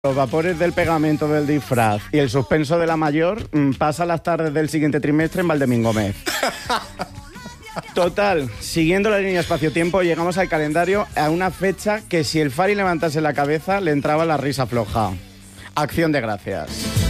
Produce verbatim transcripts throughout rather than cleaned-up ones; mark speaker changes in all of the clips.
Speaker 1: Los vapores del pegamento del disfraz y el suspenso de la mayor mmm, pasa las tardes del siguiente trimestre en Valdemín Gómez. Total, siguiendo la línea espacio-tiempo, llegamos al calendario a una fecha que si el Fari levantase la cabeza le entraba la risa floja. Acción de Gracias.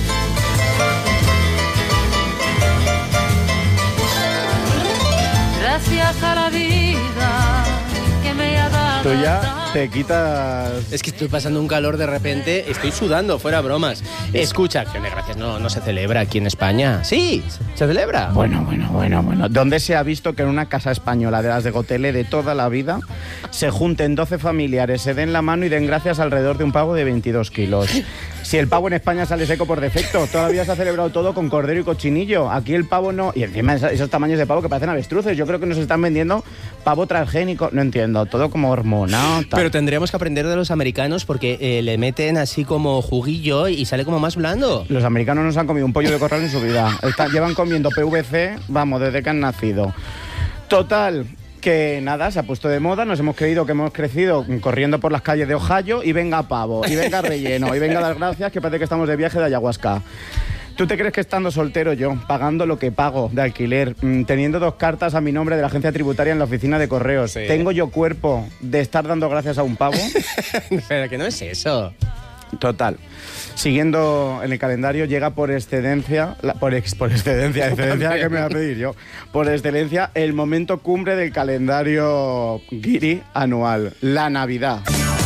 Speaker 2: Gracias a la vida que me ha dado.
Speaker 1: Tú ya te quitas...
Speaker 3: Es que estoy pasando un calor de repente, estoy sudando, fuera bromas. Escucha, Acción de Gracias no, no se celebra aquí en España. Sí, se celebra.
Speaker 1: Bueno, bueno, bueno, bueno. ¿Dónde se ha visto que en una casa española de las de Gotele de toda la vida se junten doce familiares, se den la mano y den gracias alrededor de un pavo de veintidós kilos? Si el pavo en España sale seco por defecto, todavía se ha celebrado todo con cordero y cochinillo. Aquí el pavo no... Y encima esos tamaños de pavo que parecen avestruces. Yo creo que nos están vendiendo pavo transgénico. No entiendo, todo como hormonado. Tal.
Speaker 3: Pero tendríamos que aprender de los americanos porque eh, le meten así como juguillo y sale como más blando.
Speaker 1: Los americanos no se han comido un pollo de corral en su vida. Están, llevan comiendo P V C, vamos, desde que han nacido. Total... que nada, se ha puesto de moda, nos hemos creído que hemos crecido corriendo por las calles de Ohio y venga pavo, y venga relleno, y venga las gracias, que parece que estamos de viaje de ayahuasca. ¿Tú te crees que estando soltero yo, pagando lo que pago de alquiler, mmm, teniendo dos cartas a mi nombre de la agencia tributaria en la oficina de correos, sí, tengo yo cuerpo de estar dando gracias a un pavo?
Speaker 3: Pero que no es eso.
Speaker 1: Total. Siguiendo en el calendario, llega por excedencia, la, por, ex, por excedencia, excedencia que me va a pedir yo, por excelencia, el momento cumbre del calendario guiri anual, la Navidad.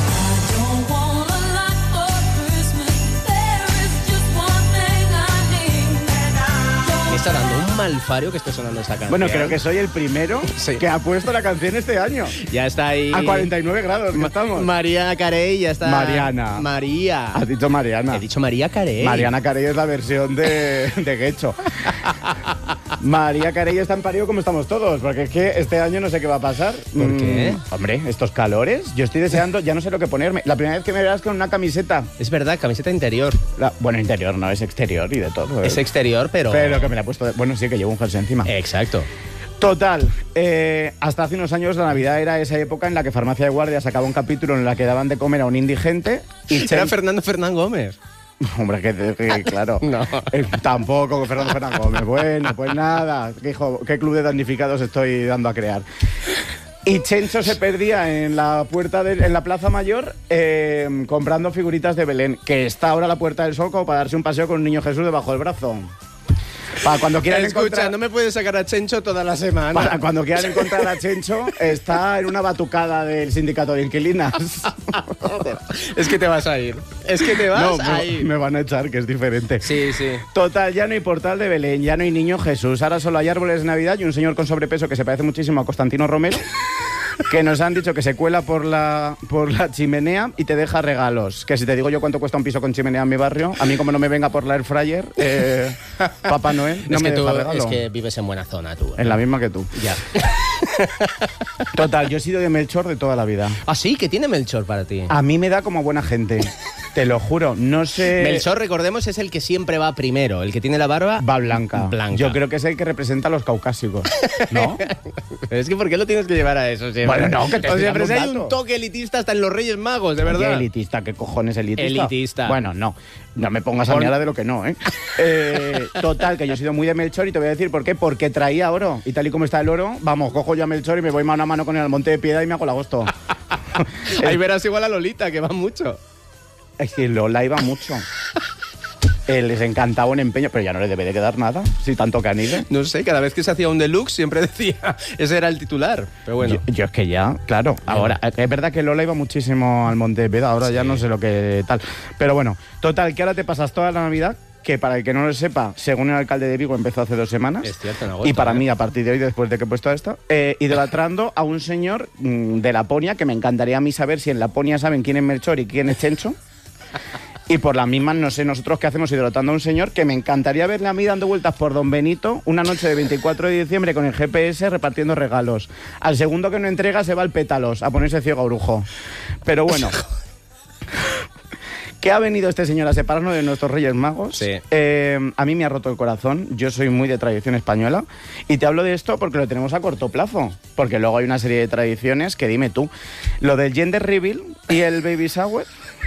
Speaker 3: Me está dando un malfario que esté sonando esta canción.
Speaker 1: Bueno, creo que soy el primero sí. que ha puesto la canción este año.
Speaker 3: Ya está ahí.
Speaker 1: A cuarenta y nueve grados que
Speaker 3: Ma
Speaker 1: estamos.
Speaker 3: María Carey ya está.
Speaker 1: Mariana.
Speaker 3: María.
Speaker 1: Has dicho Mariana.
Speaker 3: He dicho María Carey.
Speaker 1: Mariana Carey es la versión de, de Guecho. María Carey está en parido como estamos todos, porque es que este año no sé qué va a pasar.
Speaker 3: ¿Por mm, qué?
Speaker 1: Hombre, estos calores, yo estoy deseando, ya no sé lo que ponerme. La primera vez que me verás con una camiseta.
Speaker 3: Es verdad, camiseta interior.
Speaker 1: La, bueno, interior no, es exterior y de todo.
Speaker 3: Es ¿eh? exterior, pero...
Speaker 1: Pero que me la he puesto... De, bueno, sí, que llevo un jersey encima.
Speaker 3: Exacto.
Speaker 1: Total, eh, hasta hace unos años la Navidad era esa época en la que Farmacia de Guardia sacaba un capítulo en la que daban de comer a un indigente y...
Speaker 3: Era Fernando Fernán Gómez.
Speaker 1: Hombre, que, que claro.
Speaker 3: No.
Speaker 1: Eh, tampoco, que Fernando Fernán Gómez. Bueno, pues nada. ¿Qué, hijo, qué club de damnificados estoy dando a crear? Y Chencho se perdía en la puerta de, en la Plaza Mayor eh, comprando figuritas de Belén, que está ahora a la Puerta del Sol como para darse un paseo con un niño Jesús debajo del brazo. Para cuando quieran
Speaker 3: Escucha,
Speaker 1: encontrar...
Speaker 3: no me puedes sacar a Chencho toda la semana.
Speaker 1: Para cuando quieran encontrar a Chencho, está en una batucada del sindicato de inquilinas.
Speaker 3: Es que te vas a ir. Es que te vas
Speaker 1: no,
Speaker 3: a
Speaker 1: me,
Speaker 3: ir.
Speaker 1: me van a echar, que es diferente.
Speaker 3: Sí, sí.
Speaker 1: Total, ya no hay portal de Belén, ya no hay niño Jesús. Ahora solo hay árboles de Navidad y un señor con sobrepeso que se parece muchísimo a Constantino Romero, que nos han dicho que se cuela por la, por la chimenea y te deja regalos. Que si te digo yo cuánto cuesta un piso con chimenea en mi barrio, a mí como no me venga por la air fryer, eh, Papá Noel no
Speaker 3: es
Speaker 1: me
Speaker 3: que
Speaker 1: deja
Speaker 3: tú,
Speaker 1: regalo.
Speaker 3: Es que vives en buena zona tú. ¿eh?
Speaker 1: En la misma que tú.
Speaker 3: Ya.
Speaker 1: Total, yo he sido de Melchor de toda la vida.
Speaker 3: ¿Ah, sí? ¿Qué tiene Melchor para ti?
Speaker 1: A mí me da como buena gente. Te lo juro, no sé...
Speaker 3: Melchor, recordemos, es el que siempre va primero, el que tiene la barba...
Speaker 1: Va blanca.
Speaker 3: Blanca.
Speaker 1: Yo creo que es el que representa a los caucásicos, ¿no?
Speaker 3: Es que ¿por qué lo tienes que llevar a eso siempre?
Speaker 1: Bueno, no, que te
Speaker 3: o sea,
Speaker 1: estoy dando
Speaker 3: pero si
Speaker 1: un
Speaker 3: hay
Speaker 1: dato.
Speaker 3: un toque elitista hasta en los Reyes Magos, de verdad.
Speaker 1: ¿Qué elitista? ¿Qué cojones elitista?
Speaker 3: Elitista.
Speaker 1: Bueno, no. No me pongas a
Speaker 3: Por...
Speaker 1: mí ahora de lo que no, ¿eh? eh Total, que yo he sido muy de Melchor y te voy a decir por qué. Porque traía oro. Y tal y como está el oro, vamos, cojo yo a Melchor y me voy mano a mano con él al Monte de Piedad y me hago el agosto.
Speaker 3: Ahí verás igual a Lolita, que va mucho.
Speaker 1: Es que Lola iba mucho. Eh, les encantaba un empeño, pero ya no le debe de quedar nada, si tanto que han ido.
Speaker 3: No sé, cada vez que se hacía un deluxe siempre decía, ese era el titular, pero bueno.
Speaker 1: Yo, yo es que ya, claro, ahora, es verdad que Lola iba muchísimo al Monte de Piedad, ahora sí. Ya no sé lo que tal. Pero bueno, total, que ahora te pasas toda la Navidad, que para el que no lo sepa, según el alcalde de Vigo empezó hace dos semanas.
Speaker 3: Es cierto, en agosto,
Speaker 1: y para
Speaker 3: ¿eh?
Speaker 1: mí, a partir de hoy, después de que he puesto esto, eh, idolatrando a un señor mmm, de Laponia, que me encantaría a mí saber si en Laponia saben quién es Melchor y quién es Chencho. Y por las mismas, no sé nosotros qué hacemos idolatrando a un señor que me encantaría verle a mí dando vueltas por Don Benito una noche de veinticuatro de diciembre con el G P S repartiendo regalos. Al segundo que no entrega se va al pétalos a ponerse ciego a brujo. Pero bueno, ¿qué ha venido este señor a separarnos de nuestros Reyes Magos?
Speaker 3: Sí.
Speaker 1: Eh, a mí me ha roto el corazón. Yo soy muy de tradición española y te hablo de esto porque lo tenemos a corto plazo. Porque luego hay una serie de tradiciones que dime tú. Lo del gender reveal y el baby shower...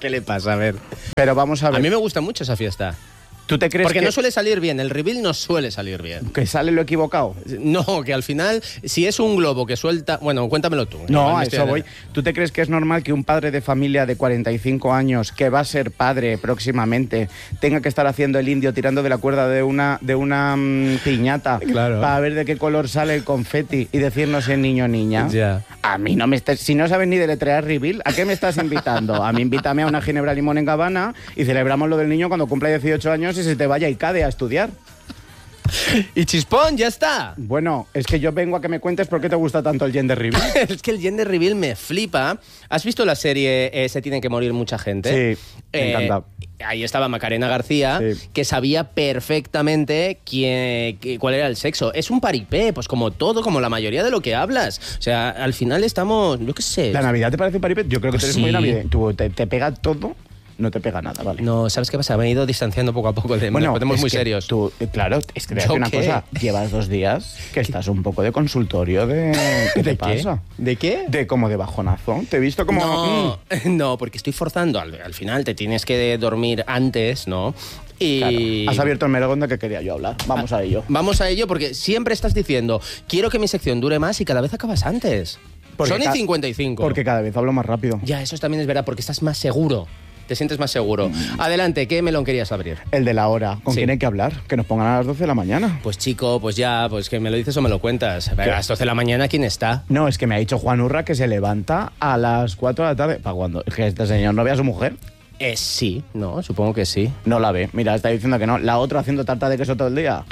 Speaker 3: ¿Qué le pasa? A ver.
Speaker 1: Pero vamos a ver.
Speaker 3: A mí me gusta mucho esa fiesta.
Speaker 1: ¿Tú te crees
Speaker 3: Porque
Speaker 1: que,
Speaker 3: no suele salir bien, el reveal no suele salir bien.
Speaker 1: que sale lo equivocado?
Speaker 3: No, que al final, si es un globo que suelta... Bueno, cuéntamelo tú.
Speaker 1: No,
Speaker 3: Igual me
Speaker 1: a
Speaker 3: estoy
Speaker 1: eso voy.
Speaker 3: adelantando.
Speaker 1: ¿Tú te crees que es normal que un padre de familia de cuarenta y cinco años, que va a ser padre próximamente, tenga que estar haciendo el indio tirando de la cuerda de una, de una mm, piñata
Speaker 3: Claro.
Speaker 1: para ver de qué color sale el confeti y decirnos si es niño o niña?
Speaker 3: Ya.
Speaker 1: A mí no me estés... Si no sabes ni deletrear reveal, ¿a qué me estás invitando? A mí invítame a una ginebra limón en Gabana y celebramos lo del niño cuando cumpla dieciocho años y se te vaya y cade a estudiar.
Speaker 3: Y chispón, ya está.
Speaker 1: Bueno, es que yo vengo a que me cuentes por qué te gusta tanto el gender reveal.
Speaker 3: Es que el gender reveal me flipa. ¿Has visto la serie eh, Se tiene que morir mucha gente?
Speaker 1: Sí, me encanta.
Speaker 3: Ahí estaba Macarena García,
Speaker 1: Sí.
Speaker 3: que sabía perfectamente quién, qué- cuál era el sexo. Es un paripé, pues como todo, como la mayoría de lo que hablas. O sea, al final estamos, yo qué sé.
Speaker 1: ¿La Navidad te parece un paripé? Yo creo que tú eres
Speaker 3: Sí.
Speaker 1: muy navideño. Tú te, te pega todo, no te pega nada, ¿vale?
Speaker 3: No, ¿sabes qué pasa? Me he ido distanciando poco a poco. De, nos ponemos
Speaker 1: es
Speaker 3: muy
Speaker 1: que
Speaker 3: serios.
Speaker 1: Tú, eh, claro, es que te voy a
Speaker 3: ¿Yo
Speaker 1: decir una
Speaker 3: qué?
Speaker 1: cosa. Llevas dos días que estás un poco de consultorio de... ¿Qué te
Speaker 3: ¿De qué?
Speaker 1: pasa?
Speaker 3: ¿De qué?
Speaker 1: De como de bajonazo. Te he visto como...
Speaker 3: No,
Speaker 1: mm,
Speaker 3: no, porque estoy forzando. Al, al final te tienes que dormir antes, ¿no? Y...
Speaker 1: claro. Has abierto el melón de que quería yo hablar. Vamos a ello.
Speaker 3: Vamos a ello porque siempre estás diciendo, quiero que mi sección dure más y cada vez acabas antes.
Speaker 1: Porque
Speaker 3: Son y
Speaker 1: ca-
Speaker 3: cincuenta y cinco.
Speaker 1: Porque cada vez hablo más rápido.
Speaker 3: Ya, eso también es verdad, porque estás más seguro. Te sientes más seguro. Adelante, ¿qué melón querías abrir?
Speaker 1: El de la hora. ¿Con
Speaker 3: Sí.
Speaker 1: quién hay que hablar? Que nos pongan a las doce de la mañana.
Speaker 3: Pues chico, pues ya, pues que me lo dices o me lo cuentas. A las doce de la mañana, ¿quién está?
Speaker 1: No, es que me ha dicho Juan Urra que se levanta a las cuatro de la tarde. ¿Para cuándo? Es que este señor no ve a su mujer.
Speaker 3: Eh, sí, no, supongo que sí.
Speaker 1: No la ve. Mira, está diciendo que no. La otra haciendo tarta de queso todo el día.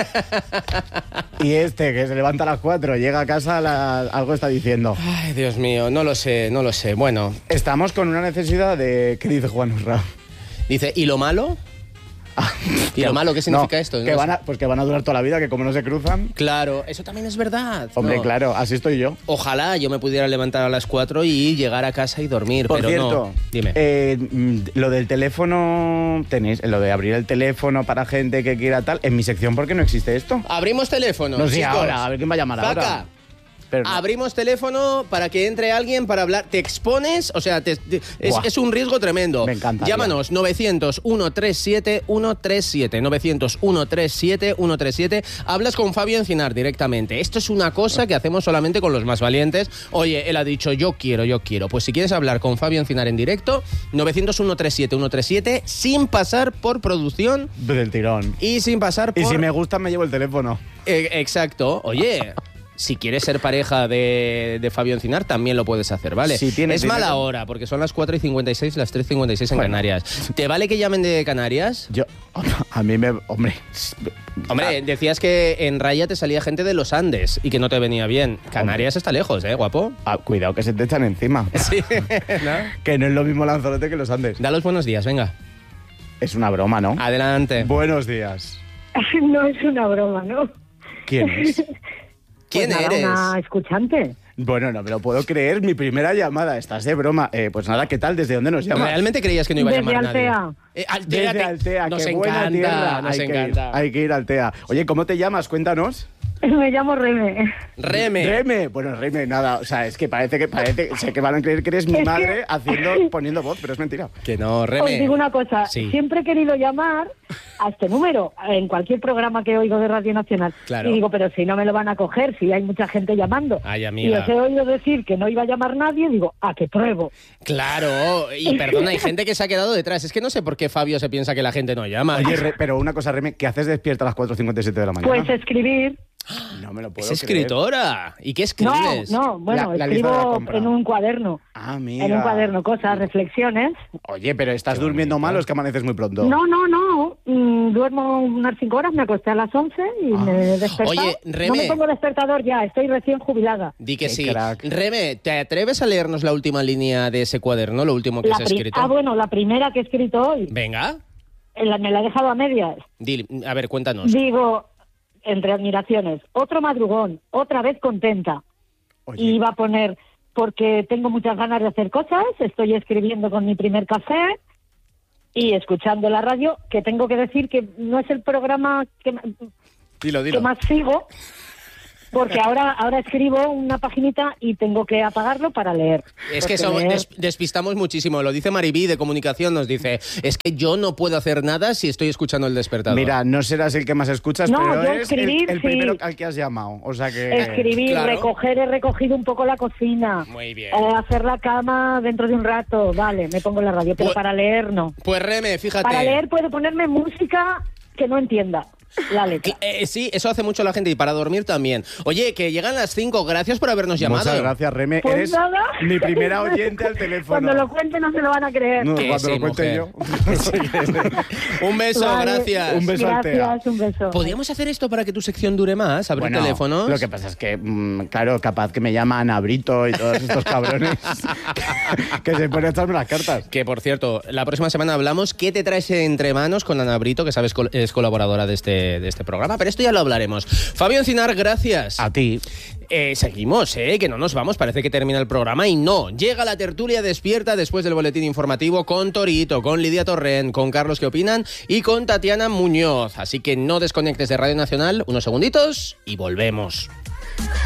Speaker 1: Y este, que se levanta a las cuatro, llega a casa, la- algo está diciendo.
Speaker 3: Ay, Dios mío, no lo sé, no lo sé. Bueno,
Speaker 1: Estamos con una necesidad de... ¿Qué dice Juan Urra?
Speaker 3: dice, ¿y lo malo? ¿Y lo malo qué significa
Speaker 1: No,
Speaker 3: esto?
Speaker 1: Que
Speaker 3: No
Speaker 1: van
Speaker 3: sé.
Speaker 1: a, pues que van a durar toda la vida, que como no se cruzan...
Speaker 3: Claro, eso también es verdad.
Speaker 1: Hombre,
Speaker 3: ¿no?
Speaker 1: claro, así estoy yo.
Speaker 3: Ojalá yo me pudiera levantar a las cuatro y llegar a casa y dormir,
Speaker 1: Por
Speaker 3: pero
Speaker 1: cierto,
Speaker 3: no. Dime.
Speaker 1: eh, mm, lo del teléfono, tenéis, lo de abrir el teléfono para gente que quiera tal, en mi sección, ¿por qué no existe esto?
Speaker 3: Abrimos teléfono.
Speaker 1: No sé
Speaker 3: chicos.
Speaker 1: ahora, a ver quién va a llamar
Speaker 3: Paca,
Speaker 1: ahora. Pero no.
Speaker 3: abrimos teléfono para que entre alguien para hablar. Te expones, o sea, te- te- es,
Speaker 1: Buah.
Speaker 3: es un riesgo tremendo.
Speaker 1: Me encanta,
Speaker 3: Llámanos novecientos, ciento treinta y siete, ciento treinta y siete. novecientos, ciento treinta y siete, ciento treinta y siete. Hablas con Fabio Encinar directamente. Esto es una cosa que hacemos solamente con los más valientes. Oye, él ha dicho yo quiero, yo quiero. Pues si quieres hablar con Fabio Encinar en directo, novecientos, ciento treinta y siete, ciento treinta y siete, sin pasar por producción
Speaker 1: Del tirón.
Speaker 3: y sin pasar por...
Speaker 1: Y si me gusta, me llevo el teléfono.
Speaker 3: Eh, exacto. Oye, si quieres ser pareja de, de Fabio Encinar, también lo puedes hacer, ¿vale?
Speaker 1: Si tienes
Speaker 3: es mala
Speaker 1: dinero.
Speaker 3: hora, porque son las cuatro y cincuenta y seis, las tres y cincuenta y seis en
Speaker 1: Bueno.
Speaker 3: Canarias. ¿Te vale que llamen de Canarias?
Speaker 1: Yo, a mí me... Hombre...
Speaker 3: Hombre, decías que en Raya te salía gente de los Andes y que no te venía bien. Canarias está lejos, ¿eh, guapo?
Speaker 1: Ah, cuidado que se te echan encima.
Speaker 3: Sí, ¿no?
Speaker 1: Que no es lo mismo Lanzarote que los Andes.
Speaker 3: Da los buenos días, venga.
Speaker 1: Es una broma, ¿no?
Speaker 3: Adelante.
Speaker 1: Buenos días.
Speaker 4: No es una broma, ¿no?
Speaker 1: ¿Quién es?
Speaker 3: ¿Quién
Speaker 4: Pues nada,
Speaker 3: eres?
Speaker 4: Una escuchante.
Speaker 1: Bueno, no me lo puedo creer. Mi primera llamada. Estás de broma. Eh, pues nada, ¿qué tal? ¿Desde dónde nos llamas?
Speaker 3: ¿Realmente creías que no iba a
Speaker 4: Desde
Speaker 3: llamar
Speaker 4: Altea.
Speaker 3: nadie? Eh, Altea,
Speaker 1: Desde
Speaker 3: que-
Speaker 1: Altea.
Speaker 3: Nos
Speaker 1: Qué buena
Speaker 3: encanta,
Speaker 1: tierra.
Speaker 3: nos
Speaker 1: hay que ir,
Speaker 3: encanta.
Speaker 1: hay que ir a Altea. Oye, ¿cómo te llamas? Cuéntanos.
Speaker 4: Me llamo Reme.
Speaker 3: Reme.
Speaker 1: Reme. Bueno, Reme, nada. O sea, es que parece que parece, sé que van a creer que eres mi
Speaker 4: Es que-
Speaker 1: madre haciendo, poniendo voz, pero es mentira.
Speaker 3: Que no,
Speaker 4: Os
Speaker 3: Reme.
Speaker 4: digo una cosa,
Speaker 3: Sí.
Speaker 4: siempre he querido llamar a este número, en cualquier programa que oigo de Radio Nacional.
Speaker 3: Claro.
Speaker 4: Y digo, pero si no me lo van a coger, si hay mucha gente llamando.
Speaker 3: Ay,
Speaker 4: y
Speaker 3: amiga.
Speaker 4: os he oído decir que no iba a llamar nadie, digo, ¿a qué pruebo?
Speaker 3: Claro, y perdona, hay gente que se ha quedado detrás. Es que no sé por qué Fabio se piensa que la gente no llama.
Speaker 1: Oye, Re- pero una cosa, Reme, ¿qué haces despierta a las cuatro y cincuenta y siete de la mañana?
Speaker 4: Pues escribir.
Speaker 1: no me lo puedo
Speaker 3: Es
Speaker 1: creer.
Speaker 3: escritora. ¿Y qué
Speaker 4: No,
Speaker 3: escribes?
Speaker 4: no, bueno,
Speaker 1: La- la lista de la
Speaker 4: escribo
Speaker 1: compra.
Speaker 4: en un cuaderno.
Speaker 1: Ah, mira.
Speaker 4: En un cuaderno, cosas, reflexiones.
Speaker 1: Oye, pero ¿estás
Speaker 3: Qué
Speaker 1: durmiendo
Speaker 3: bonito.
Speaker 1: mal o es que amaneces muy pronto?
Speaker 4: No, no, no. Mm, duermo unas cinco horas, me acosté a las once y me he despertado.
Speaker 3: Oye, Reme.
Speaker 4: No me pongo despertador ya, estoy recién jubilada.
Speaker 3: Di que
Speaker 1: Qué
Speaker 3: sí.
Speaker 1: crack.
Speaker 3: Reme, ¿te atreves a leernos la última línea de ese cuaderno, lo último que
Speaker 4: La
Speaker 3: has
Speaker 4: pri-
Speaker 3: escrito?
Speaker 4: ah, bueno, la primera que he escrito hoy,
Speaker 3: Venga,
Speaker 4: en la- me la he dejado a medias.
Speaker 3: Dil- a ver, cuéntanos.
Speaker 4: Digo, entre admiraciones, otro madrugón, otra vez contenta.
Speaker 1: Oye,
Speaker 4: Y iba a poner, porque tengo muchas ganas de hacer cosas, estoy escribiendo con mi primer café y escuchando la radio, que tengo que decir que no es el programa que,
Speaker 1: dilo,
Speaker 4: que
Speaker 1: dilo.
Speaker 4: más sigo, porque ahora ahora escribo una paginita y tengo que apagarlo para leer.
Speaker 3: Es que
Speaker 4: Porque
Speaker 3: somos-
Speaker 4: leer-
Speaker 3: des- despistamos muchísimo. Lo dice Maribí de comunicación, nos dice, es que yo no puedo hacer nada si estoy escuchando el despertador.
Speaker 1: Mira, no serás el que más escuchas,
Speaker 4: No,
Speaker 1: pero
Speaker 4: yo
Speaker 1: es
Speaker 4: escribir,
Speaker 1: el, el
Speaker 4: sí.
Speaker 1: primero al que has llamado. O sea que...
Speaker 4: Escribir,
Speaker 3: Claro.
Speaker 4: recoger, he recogido un poco la cocina.
Speaker 3: Muy bien.
Speaker 4: Eh, hacer la cama dentro de un rato, vale, me pongo en la radio, pero
Speaker 3: Pues-
Speaker 4: para leer no.
Speaker 3: Pues Reme, fíjate.
Speaker 4: Para leer puedo ponerme música que no entienda la letra.
Speaker 3: Eh, sí, eso hace mucho la gente y para dormir también. Oye, que llegan las cinco, gracias por habernos llamado.
Speaker 1: Muchas gracias, Reme.
Speaker 4: Pues
Speaker 1: Eres
Speaker 4: nada.
Speaker 1: mi primera oyente al teléfono.
Speaker 4: Cuando lo cuente no se lo van a creer.
Speaker 1: No,
Speaker 3: Que
Speaker 1: cuando
Speaker 3: sí,
Speaker 1: lo cuente
Speaker 3: mujer.
Speaker 1: yo.
Speaker 3: Un beso,
Speaker 4: Vale.
Speaker 3: gracias.
Speaker 1: Un beso al Tea.
Speaker 4: Gracias, un beso.
Speaker 3: ¿Podríamos hacer esto para que tu sección dure más? ¿Abrir
Speaker 1: Bueno,
Speaker 3: teléfonos?
Speaker 1: Lo que pasa es que, mm, claro, capaz que me llaman a Brito y todos estos cabrones que se ponen a echarme las cartas.
Speaker 3: Que, por cierto, la próxima semana hablamos qué te traes entre manos con Ana Brito, que sabes col- es colaboradora de este, de este programa, pero esto ya lo hablaremos. Fabio Encinar, gracias.
Speaker 1: A ti.
Speaker 3: Eh, seguimos, ¿eh? Que no nos vamos, parece que termina el programa y no. Llega la tertulia despierta después del boletín informativo con Torito, con Lidia Torrent, con Carlos ¿Qué opinan? Y con Tatiana Muñoz. Así que no desconectes de Radio Nacional unos segunditos y volvemos.